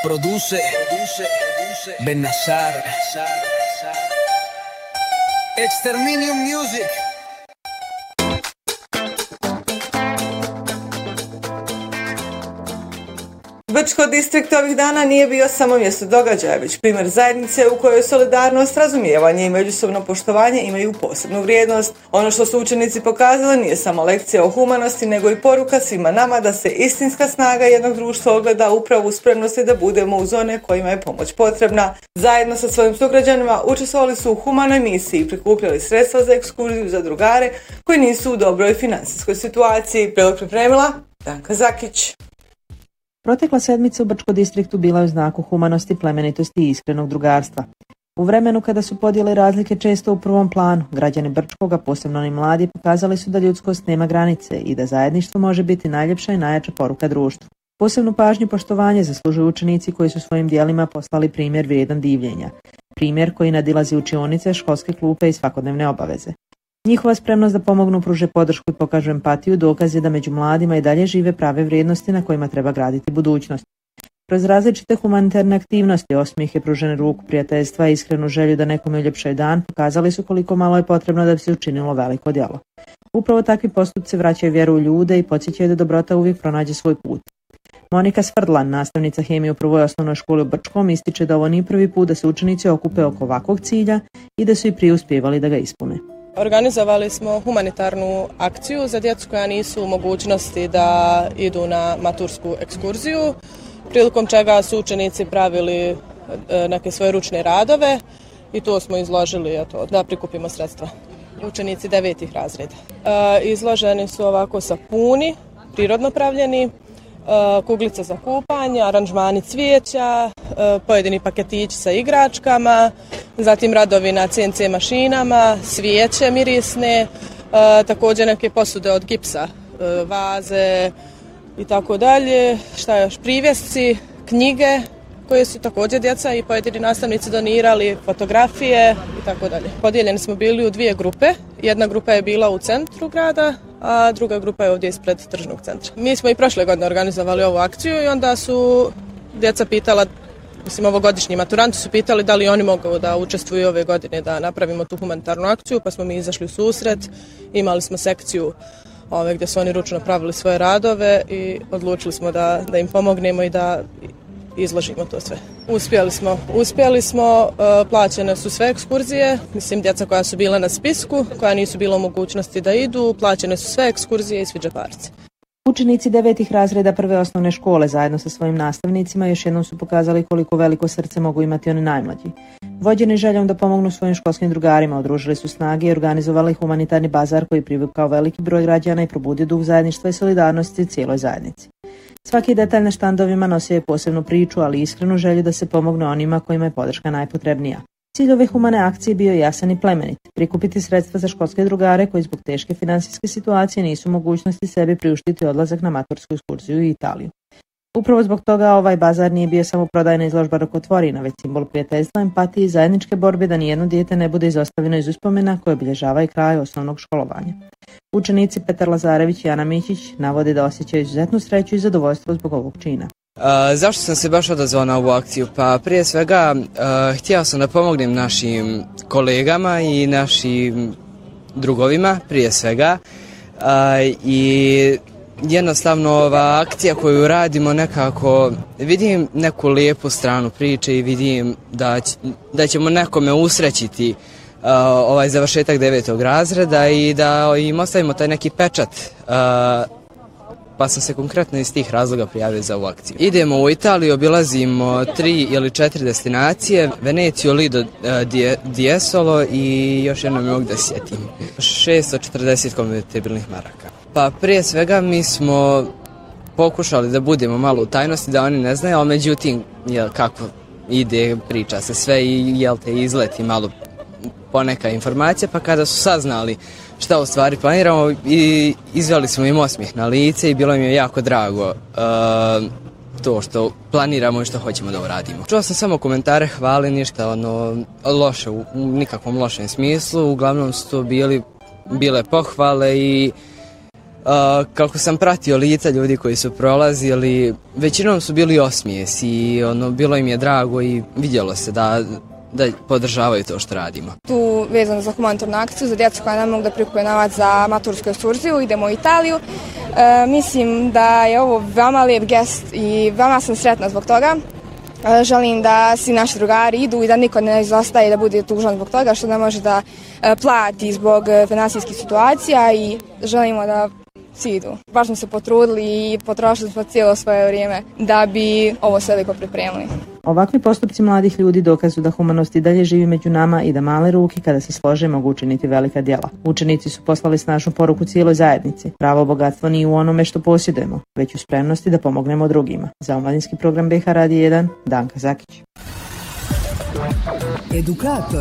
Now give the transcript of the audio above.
Produce Ben Nassar. Exterminium Music. Brčko distrikt ovih dana nije bio samo mjesto događaja, već primjer zajednice u kojoj solidarnost, razumijevanje i međusobno poštovanje imaju posebnu vrijednost. Ono što su učenici pokazali nije samo lekcija o humanosti, nego i poruka svima nama da se istinska snaga jednog društva ogleda upravo u spremnosti da budemo uz one kojima je pomoć potrebna. Zajedno sa svojim sugrađanima učestvovali su u humanoj misiji i prikupljali sredstva za ekskurziju za drugare koji nisu u dobroj financijskoj situaciji. Prilog pripremila Danka Zakić. Protekla sedmica u Brčko distriktu bila je u znaku humanosti, plemenitosti i iskrenog drugarstva. U vremenu kada su podjele i razlike često u prvom planu, građani Brčkoga, posebno oni mladi, pokazali su da ljudskost nema granice i da zajedništvo može biti najljepša i najjača poruka društvu. Posebnu pažnju i poštovanje zaslužuju učenici koji su svojim dijelima poslali primjer vrijedan divljenja. Primjer koji nadilazi učionice, školske klupe i svakodnevne obaveze. Njihova spremnost da pomognu, pruže podršku i pokažu empatiju dokaz je da među mladima i dalje žive prave vrijednosti na kojima treba graditi budućnost. Kroz različite humanitarne aktivnosti, osmijehe, pružene ruku, prijateljstva i iskrenu želju da nekome uljepšaju dan pokazali su koliko malo je potrebno da bi se učinilo veliko djelo. Upravo takvi postupci vraćaju vjeru u ljude i podsjećaju da dobrota uvijek pronađe svoj put. Monika Svrdlan, nastavnica hemije u prvoj osnovnoj školi u Brčkom, ističe da ovo nije prvi put da se učenici okupe oko ovakvog cilja i da su i prije uspijevali da ga ispune. Organizovali smo humanitarnu akciju za djecu koja nisu u mogućnosti da idu na matursku ekskurziju, prilikom čega su učenici pravili neke svoje ručne radove i to smo izložili da prikupimo sredstva. Učenici 9. razreda. Izloženi su ovako sapuni, prirodno pravljeni, kuglice za kupanje, aranžmani cvijeća, pojedini paketići sa igračkama, zatim radovi na CNC mašinama, svijeće mirisne, također neke posude od gipsa, vaze i tako dalje, šta još, privjesci, knjige koje su također djeca i pojedini nastavnici donirali, fotografije i tako dalje. Podijeljeni smo bili u dvije grupe, jedna grupa je bila u centru grada, a druga grupa je ovdje ispred tržnog centra. Mi smo i prošle godine organizovali ovu akciju i onda su djeca pitala, ovogodišnji maturanti su pitali da li oni mogu da učestvuju ove godine da napravimo tu humanitarnu akciju, pa smo mi izašli u susret, imali smo sekciju gdje su oni ručno pravili svoje radove i odlučili smo da im pomognemo i da izložimo to sve. Uspjeli smo, plaćene su sve ekskurzije, djeca koja su bila na spisku, koja nisu bila u mogućnosti da idu, plaćene su sve ekskurzije i svi džeparci. Učenici 9. razreda prve osnovne škole zajedno sa svojim nastavnicima još jednom su pokazali koliko veliko srce mogu imati oni najmlađi. Vođeni željom da pomognu svojim školskim drugarima, udružili su snage i organizovali humanitarni bazar koji privukao veliki broj građana i probudio duh zajedništva i solidarnosti cijeloj zajednici. Svaki detalj na štandovima nosio je posebnu priču, ali iskrenu želju da se pomogne onima kojima je podrška najpotrebnija. Cilj ove humane akcije bio je jasan i plemenit, prikupiti sredstva za školske drugare koji zbog teške financijske situacije nisu u mogućnosti sebi priuštiti odlazak na matursku ekskurziju u Italiju. Upravo zbog toga ovaj bazar nije bio samo prodajna izložba rukotvorina, već simbol prijateljstva, empatije i zajedničke borbe da nijedno dijete ne bude izostavljeno iz uspomena koje obilježava i kraj osnovnog školovanja. Učenici Petar Lazarević i Ana Mićić navode da osjećaju izuzetnu sreću i zadovoljstvo zbog ovog čina. Zašto sam se baš odazvao na ovu akciju? Pa prije svega htio sam da pomognem našim kolegama i našim drugovima prije svega i jednostavno ova akcija koju radimo nekako vidim neku lijepu stranu priče i vidim da ćemo nekome usrećiti ovaj završetak 9. razreda i da im ostavimo taj neki pečat, pa sam se konkretno iz tih razloga prijavio za ovu akciju. Idemo u Italiju, obilazimo 3 ili 4 destinacije, Veneciju, Lido di Jesolo i još jednom mogu da sjetim, 640 konvertibilnih maraka. Pa prije svega mi smo pokušali da budemo malo u tajnosti, da oni ne znaju, ali međutim kako ide, priča se sve i izleti malo poneka informacija, pa kada su saznali šta u stvari planiramo i izveli smo im osmijeh na lice i bilo im je jako drago to što planiramo i što hoćemo da uradimo. Čuo sam samo komentare hvale, ništa loše, u nikakvom lošem smislu, uglavnom su to bile pohvale i Kako sam pratio lica ljudi koji su prolazili, većinom su bili osmijesi i bilo im je drago i vidjelo se da podržavaju to što radimo. Tu vezano za humanitarnu akciju za djecu koja ne mogu da prikupe novac za matursku ekskurziju, idemo u Italiju. Mislim da je ovo veoma lijep gest i veoma sam sretna zbog toga. Želim da svi naši drugari idu i da niko ne izostaje da bude tužan zbog toga što ne može da plati zbog finansijskih situacija i želimo da svi idu. Baš smo se potrudili i potrošili smo cijelo svoje vrijeme da bi ovo sve lijepo pripremili. Ovakvi postupci mladih ljudi dokazuju da humanost i dalje živi među nama i da male ruke kada se slože mogu učiniti velika djela. Učenici su poslali snažnu poruku cijeloj zajednici. Pravo bogatstvo nije u onome što posjedujemo, već u spremnosti da pomognemo drugima. Za omladinski program BiH Radio 1, Danka Zakić. Edukator.